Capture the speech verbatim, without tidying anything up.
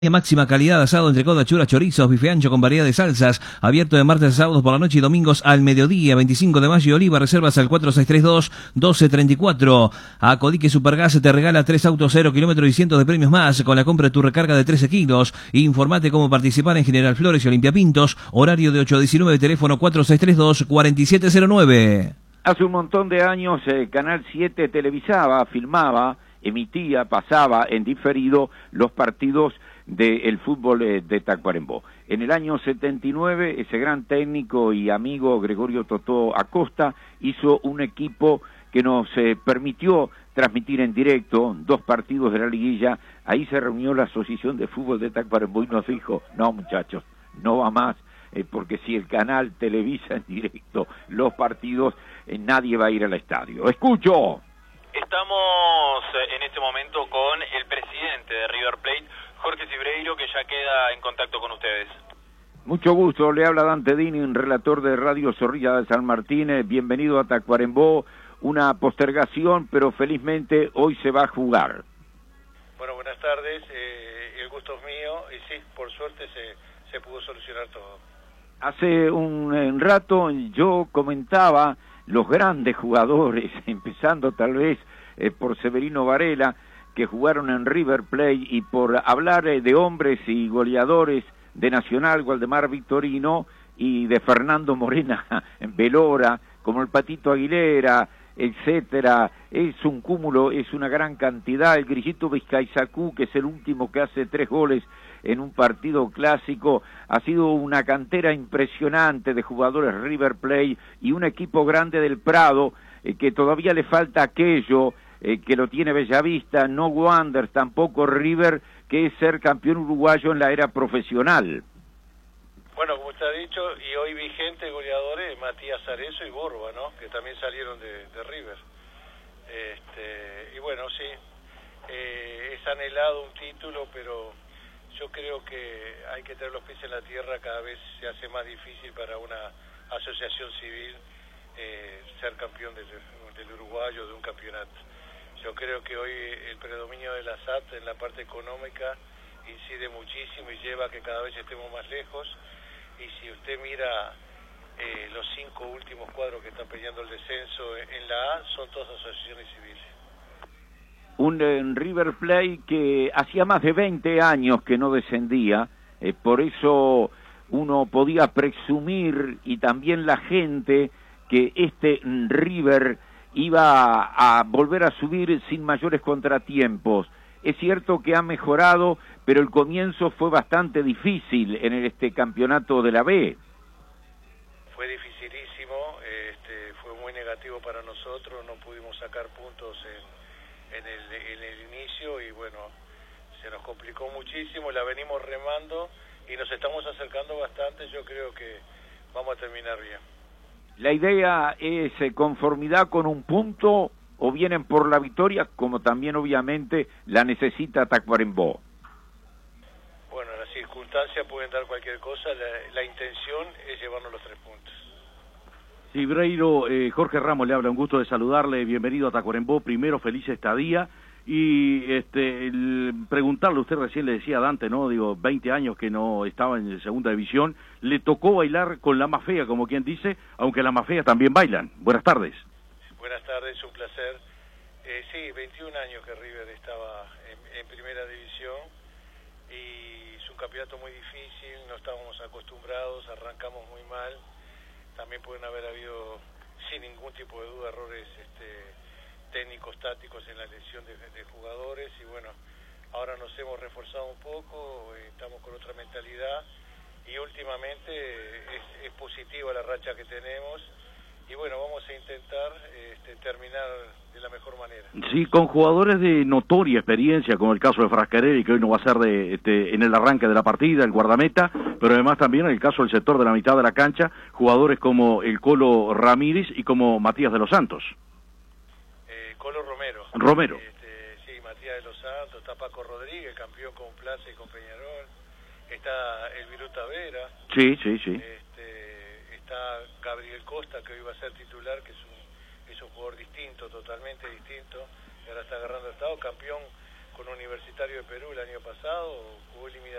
Máxima calidad, asado, entrecot, achuras, chorizos, bife ancho con variedad de salsas, abierto de martes a sábados por la noche y domingos al mediodía, veinticinco de mayo, Oliva, reservas al cuatro seis tres dos, uno dos tres cuatro. A Codique Supergas te regala tres autos cero kilómetros y cientos de premios más con la compra de tu recarga de trece kilos. Informate cómo participar en General Flores y Olimpia Pintos, horario de ocho a diecinueve, teléfono cuatro seis tres dos, cuatro siete cero nueve. Hace un montón de años eh, Canal siete televisaba, filmaba, emitía, pasaba en diferido los partidos del fútbol eh, de Tacuarembó. En el año setenta y nueve, ese gran técnico y amigo Gregorio Totó Acosta hizo un equipo que nos eh, permitió transmitir en directo dos partidos de la liguilla. Ahí se reunió la Asociación de Fútbol de Tacuarembó y nos dijo, no muchachos, no va más, eh, porque si el canal televisa en directo los partidos, eh, nadie va a ir al estadio. ¡Escucho! Estamos en este momento con el presidente de River Plate, Jorge Cibreiro, que ya queda en contacto con ustedes. Mucho gusto, le habla Dante Dini, un relator de Radio Zorrilla de San Martín. Bienvenido a Tacuarembó, una postergación, pero felizmente hoy se va a jugar. Bueno, buenas tardes, eh, el gusto es mío, y sí, por suerte se, se pudo solucionar todo. Hace un, un rato yo comentaba los grandes jugadores, empezando tal vez eh, por Severino Varela, que jugaron en River Plate, y por hablar eh, de hombres y goleadores de Nacional, Waldemar Victorino, y de Fernando Morena en Velora, como el Patito Aguilera, etcétera. Es un cúmulo, es una gran cantidad. El Grillito Vizcaizacú, que es el último que hace tres goles en un partido clásico, ha sido una cantera impresionante de jugadores River Plate y un equipo grande del Prado, eh, que todavía le falta aquello eh, que lo tiene Bellavista, no Wanderers, tampoco River, que es ser campeón uruguayo en la era profesional. Bueno, como usted ha dicho, y hoy vigente goleadores, Matías Arezo y Borba, ¿no? Que también salieron de, de River. Este, y bueno, sí, eh, es anhelado un título, pero yo creo que hay que tener los pies en la tierra. Cada vez se hace más difícil para una asociación civil eh, ser campeón del, del uruguayo, de un campeonato. Yo creo que hoy el predominio de la S A T en la parte económica incide muchísimo y lleva a que cada vez estemos más lejos. Y si usted mira eh, los cinco últimos cuadros que están peleando el descenso en la A, son todas asociaciones civiles. Un eh, River Plate que hacía más de veinte años que no descendía, eh, por eso uno podía presumir, y también la gente, que este River iba a, a volver a subir sin mayores contratiempos. Es cierto que ha mejorado, pero el comienzo fue bastante difícil en el, este campeonato de la B. Fue dificilísimo, este, fue muy negativo para nosotros, no pudimos sacar puntos en, en, el, en el inicio y bueno, se nos complicó muchísimo, la venimos remando y nos estamos acercando bastante. Yo creo que vamos a terminar bien. La idea es eh, conformidad con un punto, o vienen por la victoria, como también obviamente la necesita Tacuarembó. Bueno, las circunstancias pueden dar cualquier cosa, la, la intención es llevarnos los tres puntos. Cibreiro, eh, Jorge Ramos le habla, un gusto de saludarle, bienvenido a Tacuarembó, primero feliz estadía, y este el, preguntarle, usted recién le decía a Dante, ¿no? Digo, veinte años que no estaba en segunda división, le tocó bailar con la más fea, como quien dice, aunque las más feas también bailan. Buenas tardes. Buenas tardes, un placer. Eh, sí, veintiún años que River estaba en, en primera división y es un campeonato muy difícil, no estábamos acostumbrados, arrancamos muy mal, también pueden haber habido, sin ningún tipo de duda, errores este, técnicos, tácticos en la elección de, de jugadores y bueno, ahora nos hemos reforzado un poco, eh, estamos con otra mentalidad y últimamente es, es positiva la racha que tenemos. Y bueno, vamos a intentar este, terminar de la mejor manera. Sí, con jugadores de notoria experiencia, como el caso de Frascarelli, que hoy no va a ser de, este, en el arranque de la partida, el guardameta, pero además también en el caso del sector de la mitad de la cancha, jugadores como el Colo Ramírez y como Matías de los Santos. Eh, Colo Romero. Romero. Este, sí, Matías de los Santos, está Paco Rodríguez, campeón con Plaza y con Peñarol, está el Viruta Vera. Sí, sí, sí. Este, está Gabriel Costa, que hoy va a ser titular, que es un, es un jugador distinto, totalmente distinto, y ahora está agarrando estado, campeón con Universitario de Perú el año pasado, jugó eliminatoria.